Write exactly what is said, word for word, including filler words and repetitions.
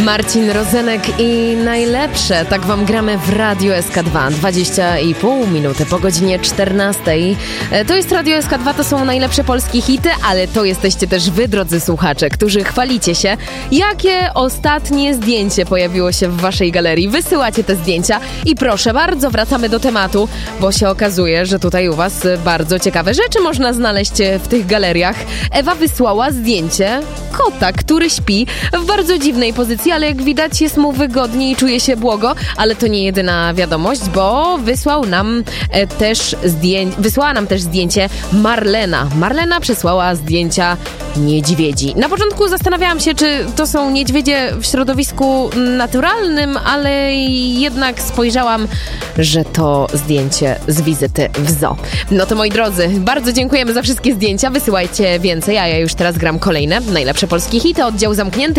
Marcin Rozenek i najlepsze. Tak wam gramy w Radiu S K dwa. dwadzieścia i pół minuty po godzinie czternastej. To jest Radio S K dwa, to są najlepsze polskie hity, ale to jesteście też wy, drodzy słuchacze, którzy chwalicie się, jakie ostatnie zdjęcie pojawiło się w waszej galerii. Wysyłacie te zdjęcia i proszę bardzo, wracamy do tematu, bo się okazuje, że tutaj u was bardzo ciekawe rzeczy można znaleźć w tych galeriach. Ewa wysłała zdjęcie kota, który śpi w bardzo dziwnej pozycji, ale jak widać jest mu wygodnie i czuje się błogo, ale to nie jedyna wiadomość, bo wysłał nam e, też zdję- wysłała nam też zdjęcie Marlena. Marlena przysłała zdjęcia niedźwiedzi. Na początku zastanawiałam się, czy to są niedźwiedzie w środowisku naturalnym, ale jednak spojrzałam, że to zdjęcie z wizyty w zoo. No to moi drodzy, bardzo dziękujemy za wszystkie zdjęcia, wysyłajcie więcej, a ja już teraz gram kolejne najlepsze polskie hity, oddział zamknięty.